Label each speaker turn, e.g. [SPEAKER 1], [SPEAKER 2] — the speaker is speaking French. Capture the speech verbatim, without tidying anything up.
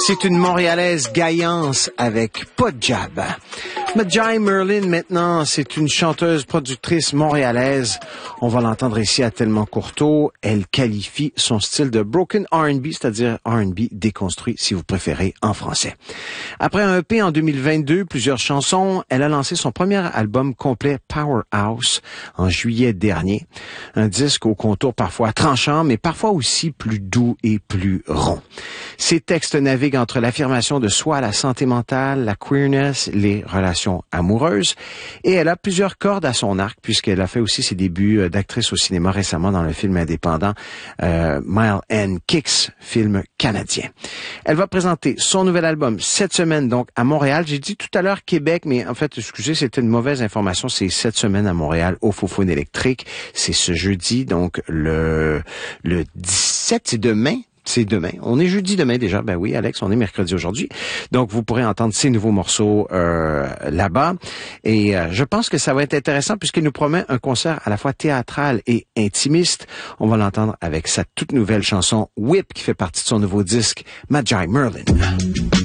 [SPEAKER 1] C'est une Montréalaise gaillance avec pas de jab. Majai Merlin, maintenant, c'est une chanteuse productrice montréalaise. On va l'entendre ici à Tellement Courteau. Elle qualifie son style de broken R and B, c'est-à-dire R and B déconstruit, si vous préférez, en français. Après un E P en deux mille vingt-deux, plusieurs chansons, elle a lancé son premier album complet Powerhouse en juillet dernier. Un disque au contour parfois tranchant, mais parfois aussi plus doux et plus rond. Ses textes naviguent entre l'affirmation de soi, la santé mentale, la queerness, les relations amoureuses. Et elle a plusieurs cordes à son arc, puisqu'elle a fait aussi ses débuts d'actrice au cinéma récemment dans le film indépendant euh, Mile and Kicks, film canadien. Elle va présenter son nouvel album cette semaine, donc à Montréal. J'ai dit tout à l'heure Québec, mais en fait, excusez, c'était une mauvaise information. C'est cette semaine à Montréal, au Faux-Faune électrique. C'est ce jeudi, donc le, le dix-sept, c'est demain. C'est demain. On est jeudi demain déjà. Ben oui, Alex, on est mercredi aujourd'hui. Donc, vous pourrez entendre ces nouveaux morceaux euh, là-bas. Et euh, je pense que ça va être intéressant puisqu'il nous promet un concert à la fois théâtral et intimiste. On va l'entendre avec sa toute nouvelle chanson Whip qui fait partie de son nouveau disque Majai Merlin.